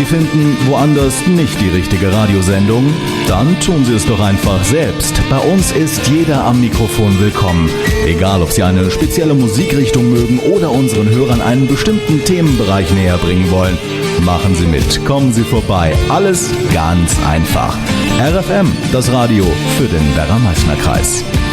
finden woanders nicht die richtige Radiosendung? Dann tun Sie es doch einfach selbst. Bei uns ist jeder am Mikrofon willkommen. Egal, ob Sie eine spezielle Musikrichtung mögen oder unseren Hörern einen bestimmten Themenbereich näher bringen wollen. Machen Sie mit, kommen Sie vorbei. Alles ganz einfach. RFM, das Radio für den Werra-Meißner-Kreis.